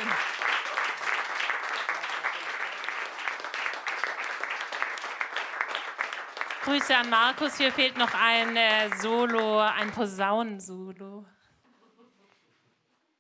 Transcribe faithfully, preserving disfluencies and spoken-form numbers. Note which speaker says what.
Speaker 1: schön.
Speaker 2: Grüße an Markus. Hier fehlt noch ein äh, Solo, ein Posaunensolo.